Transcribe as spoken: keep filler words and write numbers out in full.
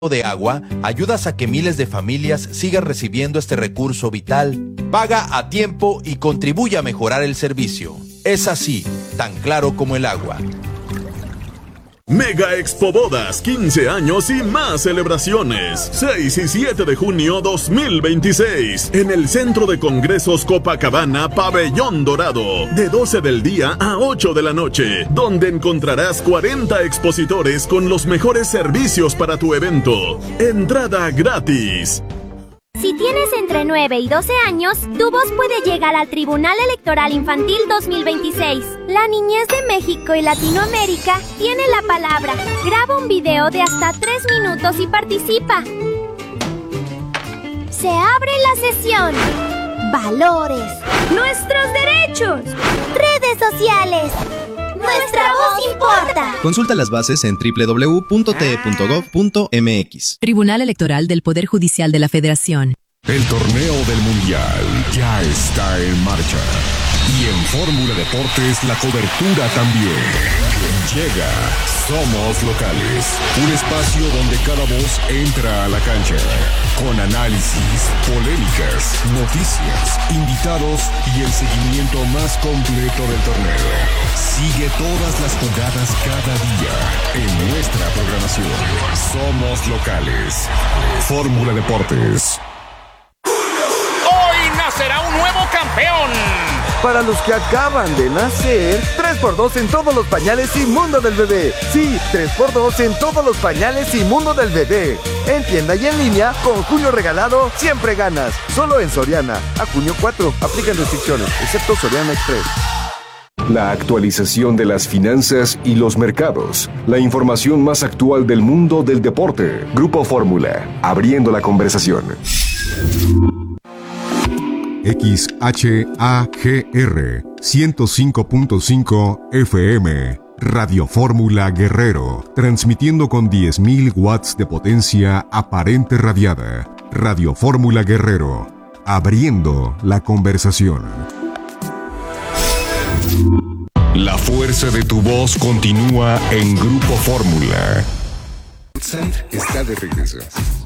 de agua, ayudas a que miles de familias sigan recibiendo este recurso vital. Paga a tiempo y contribuye a mejorar el servicio. Es así, tan claro como el agua. Mega Expo Bodas, quince años y más celebraciones. seis y siete de junio dos mil veintiséis. En el Centro de Congresos Copacabana, Pabellón Dorado. De doce del día a ocho de la noche. Donde encontrarás cuarenta expositores con los mejores servicios para tu evento. Entrada gratis. Si tienes entre nueve y doce años, tu voz puede llegar al Tribunal Electoral Infantil dos mil veintiséis. La niñez de México y Latinoamérica tiene la palabra. Graba un video de hasta tres minutos y participa. Se abre la sesión. Valores. Nuestros derechos. Redes sociales. Nuestra voz importa. Consulta las bases en doble u doble u doble u punto t e punto gov punto m x. Tribunal Electoral del Poder Judicial de la Federación. El torneo del Mundial ya está en marcha. Y en Fórmula Deportes la cobertura también. Llega Somos Locales, un espacio donde cada voz entra a la cancha. Con análisis, polémicas, noticias, invitados y el seguimiento más completo del torneo. Sigue todas las jugadas cada día en nuestra programación. Somos Locales. Fórmula Deportes. Hoy nacerá un nuevo campeón. Para los que acaban de nacer, tres por dos en todos los pañales y mundo del bebé. Sí, tres por dos en todos los pañales y mundo del bebé. En tienda y en línea, con Julio Regalado, siempre ganas. Solo en Soriana. A junio cuatro. Aplican restricciones, excepto Soriana Express. La actualización de las finanzas y los mercados. La información más actual del mundo del deporte. Grupo Fórmula. Abriendo la conversación. X H A G R ciento cinco punto cinco F M, Radio Fórmula Guerrero, transmitiendo con diez mil watts de potencia aparente radiada. Radio Fórmula Guerrero, abriendo la conversación. La fuerza de tu voz continúa en Grupo Fórmula. Está de regreso.